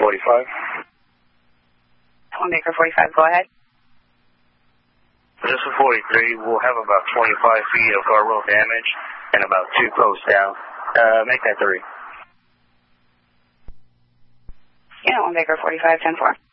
45. 1 Baker 45, go ahead. This is 43. We'll have about 25 feet of guardrail damage and about 2 posts down. Make that 3. Yeah, 1 Baker 45, 10-4.